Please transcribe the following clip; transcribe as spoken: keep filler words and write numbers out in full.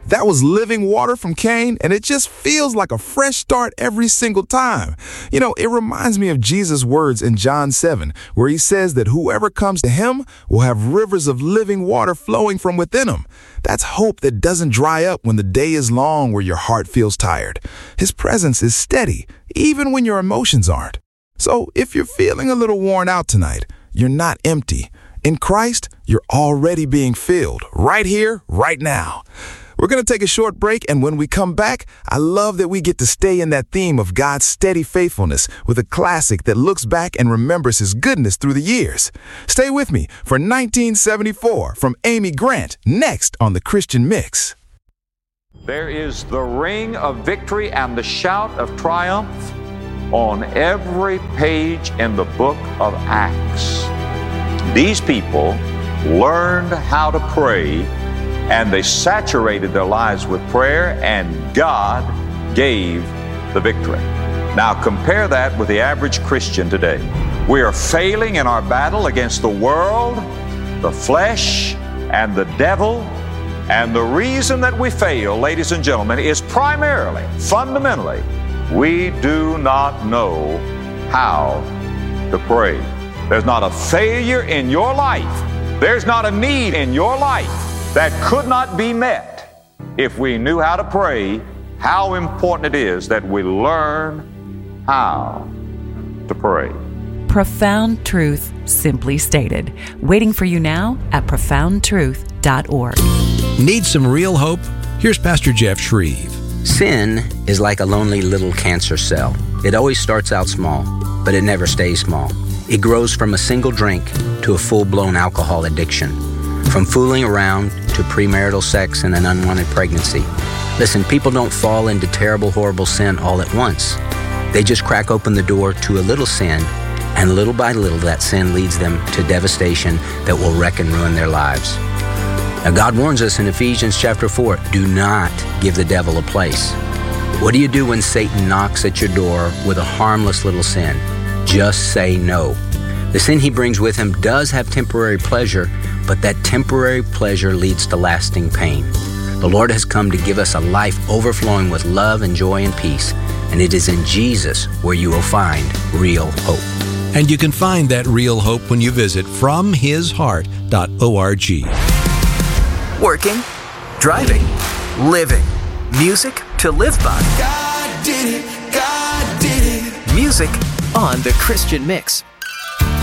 That was living water from Cain, and it just feels like a fresh start every single time. You know, it reminds me of Jesus' words in John seven, where he says that whoever comes to him will have rivers of living water flowing from within him. That's hope that doesn't dry up when the day is long where your heart feels tired. His presence is steady, even when your emotions aren't. So if you're feeling a little worn out tonight, you're not empty. In Christ, you're already being filled, right here, right now. We're going to take a short break, and when we come back, I love that we get to stay in that theme of God's steady faithfulness with a classic that looks back and remembers his goodness through the years. Stay with me for nineteen seventy-four from Amy Grant, next on The Christian Mix. There is the ring of victory and the shout of triumph on every page in the book of Acts. These people learned how to pray, and they saturated their lives with prayer, and God gave the victory. Now compare that with the average Christian today. We are failing in our battle against the world, the flesh, and the devil. And the reason that we fail, ladies and gentlemen, is primarily, fundamentally, we do not know how to pray. There's not a failure in your life. There's not a need in your life that could not be met if we knew how to pray. How important it is that we learn how to pray. Profound truth simply stated. Waiting for you now at profound truth dot org. Need some real hope? Here's Pastor Jeff Shreve. Sin is like a lonely little cancer cell. It always starts out small, but it never stays small. It grows from a single drink to a full-blown alcohol addiction, from fooling around to premarital sex and an unwanted pregnancy. Listen, people don't fall into terrible, horrible sin all at once. They just crack open the door to a little sin, and little by little that sin leads them to devastation that will wreck and ruin their lives. Now, God warns us in Ephesians chapter four, do not give the devil a place. What do you do when Satan knocks at your door with a harmless little sin? Just say no. The sin he brings with him does have temporary pleasure, but that temporary pleasure leads to lasting pain. The Lord has come to give us a life overflowing with love and joy and peace, and it is in Jesus where you will find real hope. And you can find that real hope when you visit from his heart dot org. Working, driving, living. Music to live by. God did it, God did it. Music on The Christian Mix.